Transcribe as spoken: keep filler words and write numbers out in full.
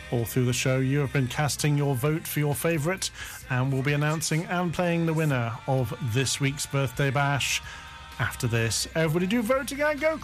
All through the show, you have been casting your vote for your favourite, and we'll be announcing and playing the winner of this week's Birthday Bash. After this, everybody do vote again, go